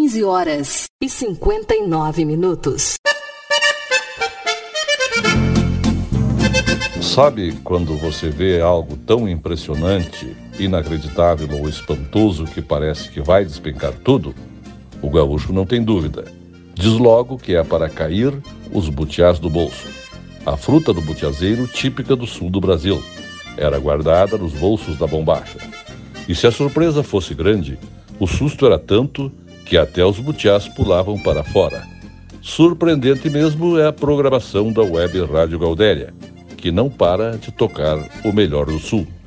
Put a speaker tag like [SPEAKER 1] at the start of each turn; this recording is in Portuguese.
[SPEAKER 1] 15h59.
[SPEAKER 2] Sabe quando você vê algo tão impressionante, inacreditável ou espantoso que parece que vai despencar tudo? O gaúcho não tem dúvida. Diz logo que é para cair os butiás do bolso. A fruta do butiazeiro típica do sul do Brasil. Era guardada nos bolsos da bombacha. E se a surpresa fosse grande, o susto era tanto que até os butiás pulavam para fora. Surpreendente mesmo é a programação da Web Rádio Gaudéria, que não para de tocar o melhor do sul.